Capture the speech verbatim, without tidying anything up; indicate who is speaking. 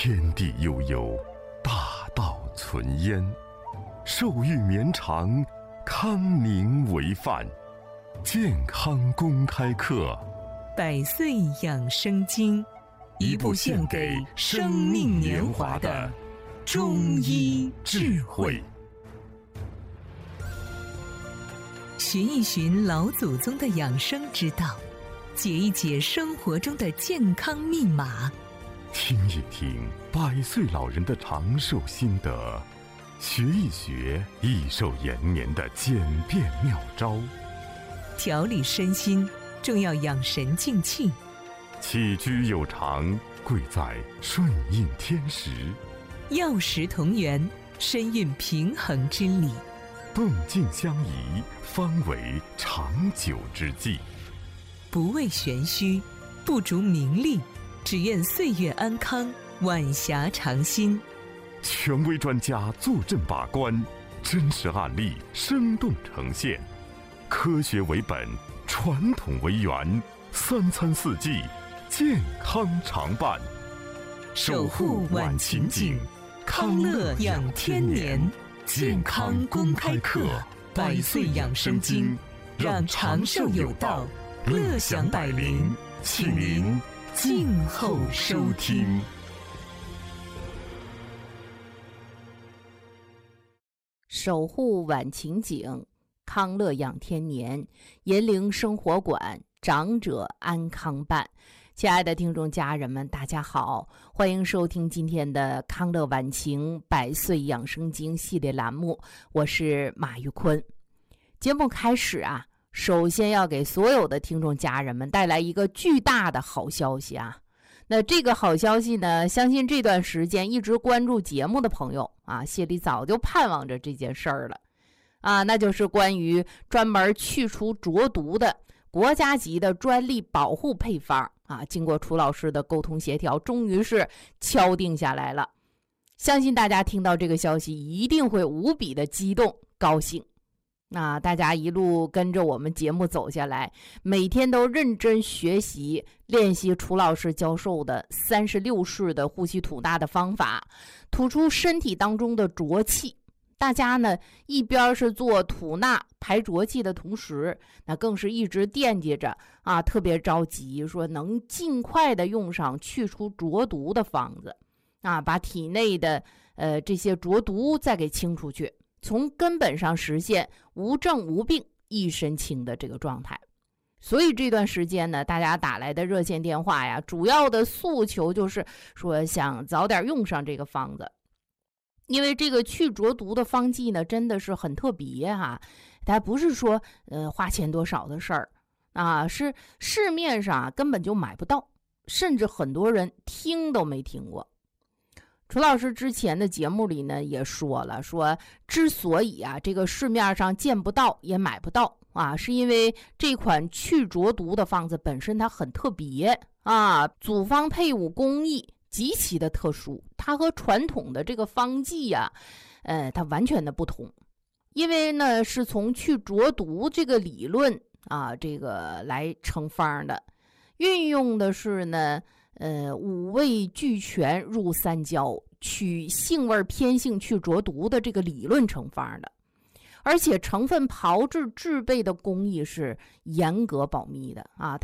Speaker 1: 天地悠悠，大道存焉。寿育绵长，康宁为范。健康公开课，
Speaker 2: 百岁养生经，一部献给生命年华的中医智慧。寻一寻老祖宗的养生之道，解一解生活中的健康密码，
Speaker 1: 听一听百岁老人的长寿心得，学一学益寿延年的简便妙招。
Speaker 2: 调理身心，重要养神静气。
Speaker 1: 起居有常，贵在顺应天时。
Speaker 2: 药食同源，身运平衡之理。
Speaker 1: 动静相宜，方为长久之计。
Speaker 2: 不为玄虚，不逐名利，只愿岁月安康，晚霞长新。
Speaker 1: 权威专家坐镇把关，真实案例生动呈现。科学为本，传统为源，三餐四季，健康常伴。
Speaker 2: 守护晚晴景，康乐养天年。健康公开课，百岁养生经，让长寿有道，乐享百龄，请您静候收听。
Speaker 3: 守护晚晴景，康乐养天年，银铃生活馆，长者安康伴。亲爱的听众家人们，大家好，欢迎收听今天的康乐晚晴百岁养生经系列栏目，我是马玉坤。节目开始啊，首先要给所有的听众家人们带来一个巨大的好消息啊。那这个好消息呢，相信这段时间一直关注节目的朋友啊，心里早就盼望着这件事儿了啊，那就是关于专门去除浊毒的国家级的专利保护配方啊，经过楚老师的沟通协调，终于是敲定下来了。相信大家听到这个消息一定会无比的激动高兴。那大家一路跟着我们节目走下来，每天都认真学习练习楚老师教授的三十六式的呼吸吐纳的方法，吐出身体当中的浊气。大家呢一边是做吐纳排浊气的同时，那更是一直惦记着啊，特别着急说能尽快的用上去除浊毒的方子啊，把体内的呃这些浊毒再给清出去，从根本上实现无症无病一身轻的这个状态。所以这段时间呢，大家打来的热线电话呀，主要的诉求就是说想早点用上这个方子。因为这个去浊毒的方剂呢，真的是很特别哈、啊，它不是说呃花钱多少的事儿啊，是市面上啊根本就买不到，甚至很多人听都没听过。楚老师之前的节目里呢也说了，说之所以啊这个市面上见不到也买不到啊，是因为这款去浊毒的方子本身它很特别啊，组方配伍工艺极其的特殊，它和传统的这个方剂呀、啊，呃，它完全的不同。因为呢，是从去浊毒这个理论啊，这个来成方的，运用的是呢，呃，五味俱全入三焦，取性味偏性去浊毒的这个理论成方的。而且成分炮制制备的工艺是严格保密的啊。